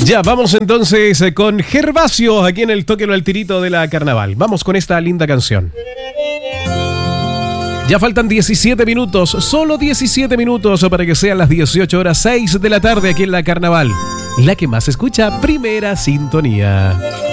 Ya, vamos entonces con Gervasio aquí en el Tóquelo al Tirito de la Carnaval. Vamos con esta linda canción. Ya faltan 17 minutos, solo 17 minutos para que sean las 18:06 de la tarde aquí en la Carnaval. La que más escucha, Primera Sintonía.